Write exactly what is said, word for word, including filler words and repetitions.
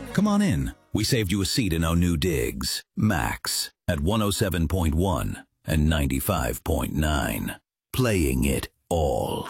Come on in. We saved you a seat in our new digs. Max at one oh seven point one and ninety-five point nine. Playing it all.